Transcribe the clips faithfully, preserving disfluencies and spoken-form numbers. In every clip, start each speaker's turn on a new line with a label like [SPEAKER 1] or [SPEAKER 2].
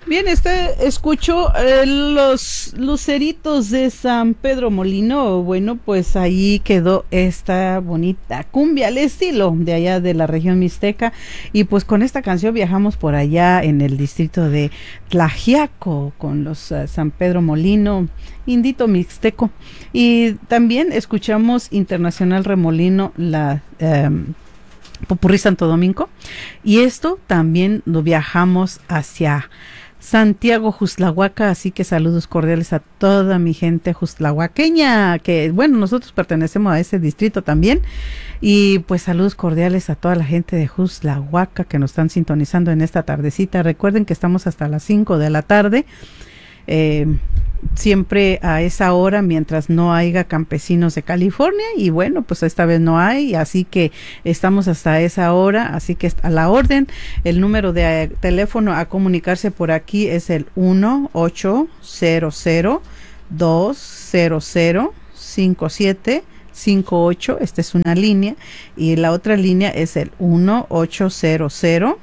[SPEAKER 1] Bien, este, escucho eh, los luceritos de San Pedro Molino. Bueno, pues ahí quedó esta bonita cumbia al estilo de allá de la región mixteca. Y pues con esta canción viajamos por allá en el distrito de Tlaxiaco con los uh, San Pedro Molino, Indito Mixteco. Y también escuchamos Internacional Remolino, la um, Popurrí Santo Domingo. Y esto también lo viajamos hacia Santiago Juzlahuaca, así que saludos cordiales a toda mi gente juzlahuaqueña, que bueno, nosotros pertenecemos a ese distrito también, y pues saludos cordiales a toda la gente de Juzlahuaca que nos están sintonizando en esta tardecita. Recuerden que estamos hasta las cinco de la tarde, eh, siempre a esa hora mientras no haya campesinos de California, y bueno, pues esta vez no hay, así que estamos hasta esa hora, así que a la orden. El número de eh, teléfono a comunicarse por aquí es el uno ocho cero cero dos cero cero cinco siete cinco ocho, esta es una línea, y la otra línea es el uno ocho cero cero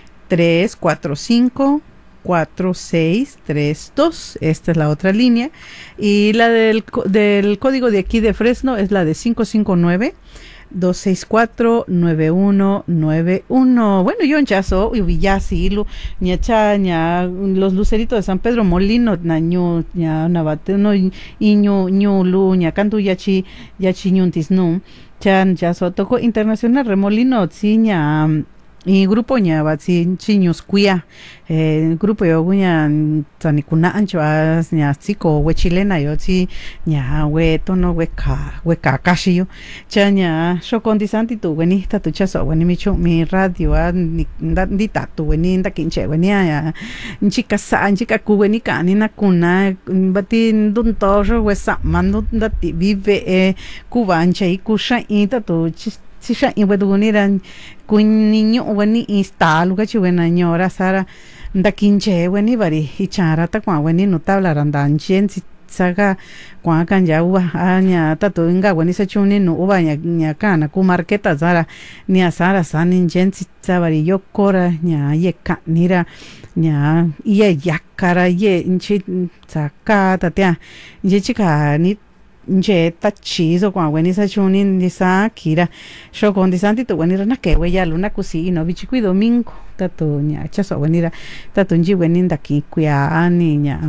[SPEAKER 1] tres cuatro cinco cuatro seis tres dos, esta es la otra línea, y la del, del código de aquí de Fresno es la de cinco cinco nueve dos seis cuatro nueve uno nueve uno. Bueno, yo en Chazo y Villasi lu ñacha ña los luceritos de San Pedro Molino naño ña navate no iño ñu lu ña cantu yachi yachi ñuntis no chan Chazo tocó Internacional Remolino tsiña y grupo ña batsi chiños cuya eh grupo yo guña tanikuna ancho as ña chico we chilena yo chi ña we tono we ka we ka kashi yo chaña sho condisanti tu buenista tu chaso bueni micho mi radio a ndita tu bueninda kinche buenia ya chica sa chica ku bueni kanina kuna bati dun to we sa mando ndati vive eh kubancha y kusha ita tu si sha i weduniran kun niño wani instalo ga chuena ñora sara nda kinche weni bari ichara ta kwa weni no tabla randan chen si saga kwa kan ya uba anya ta to inga weni sa chuni no uba nya nya kana ku marketa sara ni asara sanin chen si sabari yo kora nya ye ka nira nya ye yakara ye inchi saka ta tia ye chika ni nje tachizo kwa weni sa chuni ni sa kira sho con disanti tu weni na ke we ya luna kusi no bichi kui domingo tatu nya chaso weni ra tatu nji weni ndaki kuya ani nya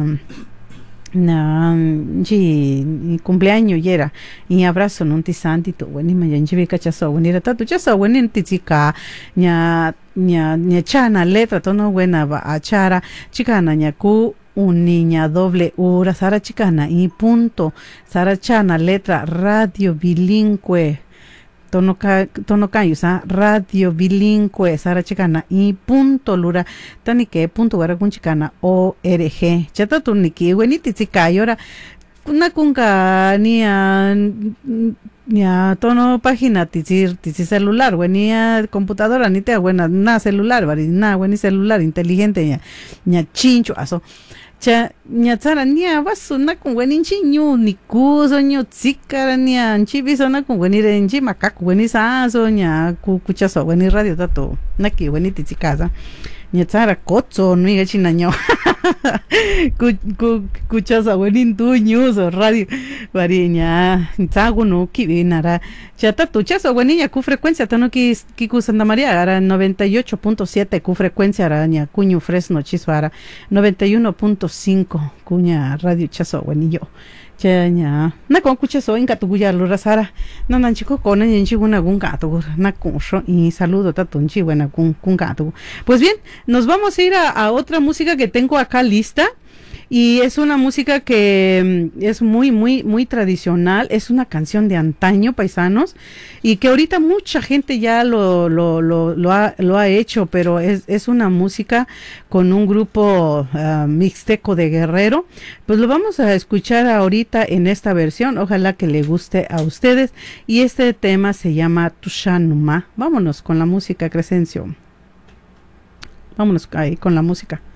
[SPEAKER 1] na nji cumpleaños yera y abrazo non ti santi tu weni ma nji be chaso weni ra tatu chaso weni tichika nya nya nya chana letra to no buena ba achara chikana nya ku un niña doble ura sara chicana y punto sara chana letra radio bilingüe tono ka tono kayusa radio bilingüe sara chicana y punto lura tani que punto gara kun chicana org chata tu niki weni tichika yora kuna kunka nia nia tono página tichir tichi celular weni computadora ni te buena na celular bari na weni celular inteligente nya nya chincho aso cha ñatsara nia vasuna con weni chiñu ni kuso ñu tsikara nia nchi visona con weni renchi macaco weni saso nya ku kuchaso weni radio tato naki weni titsikaza ñatsara kotso nuiga chinaño ku ku kuchaso weni tu ñuso radio variña tsago no kivinara chata tu chaso weni ya ku frecuencia tano ki ki ku Santa María ara noventa y ocho punto siete ku frecuencia araña cuño Fresno chiswara noventa y uno punto cinco cuña radio chaso weni yo chaña na con kuchaso inga tu guya lo rasara na nan chico con en chiguna gun gato na consho y saludo tatunchi buena con con gato. Pues bien, nos vamos a ir a, a otra música que tengo acá lista. Y es una música que es muy, muy, muy tradicional. Es una canción de antaño, paisanos, y que ahorita mucha gente ya lo, lo, lo, lo, ha, lo ha hecho, pero es, es una música con un grupo uh, mixteco de Guerrero. Pues lo vamos a escuchar ahorita en esta versión. Ojalá que le guste a ustedes. Y este tema se llama Tushanuma. Vámonos con la música, Crescencio. Vámonos ahí con la música.